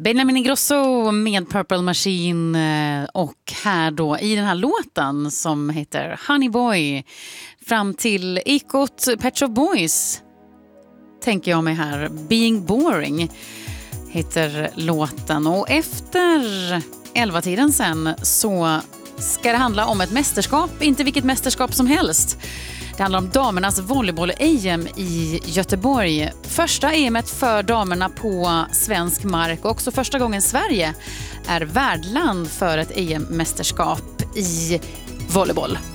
Benjamin Ingrosso med Purple Machine och här då i den här låten som heter Honey Boy fram till Ekot Pet Shop Boys tänker jag mig här. Being Boring heter låten och efter 11-tiden sen så ska det handla om ett mästerskap, inte vilket mästerskap som helst. Det handlar om damernas volleyboll-EM i Göteborg. Första EMet för damerna på svensk mark och också första gången Sverige är värdland för ett EM-mästerskap i volleyboll.